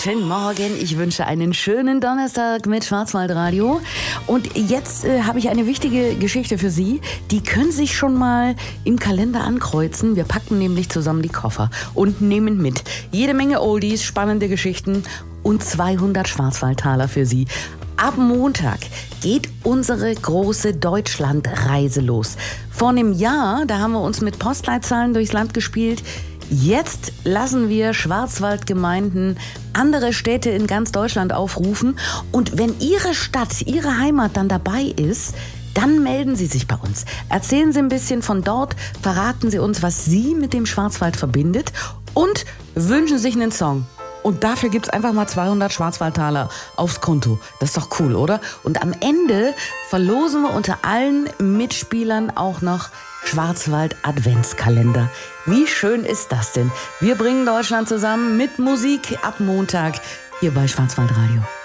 Guten Morgen, ich wünsche einen schönen Donnerstag mit Schwarzwaldradio. Und jetzt habe ich eine wichtige Geschichte für Sie. Die können sich schon mal im Kalender ankreuzen. Wir packen nämlich zusammen die Koffer und nehmen mit jede Menge Oldies, spannende Geschichten und 200 Schwarzwaldtaler für Sie. Ab Montag geht unsere große Deutschlandreise los. Vor einem Jahr, da haben wir uns mit Postleitzahlen durchs Land gespielt. Jetzt lassen wir Schwarzwaldgemeinden andere Städte in ganz Deutschland aufrufen. Und wenn Ihre Stadt, Ihre Heimat dann dabei ist, dann melden Sie sich bei uns. Erzählen Sie ein bisschen von dort, verraten Sie uns, was Sie mit dem Schwarzwald verbindet und wünschen sich einen Song. Und dafür gibt's einfach mal 200 Schwarzwaldtaler aufs Konto. Das ist doch cool, oder? Und am Ende verlosen wir unter allen Mitspielern auch noch Schwarzwald-Adventskalender. Wie schön ist das denn? Wir bringen Deutschland zusammen mit Musik ab Montag hier bei Schwarzwaldradio.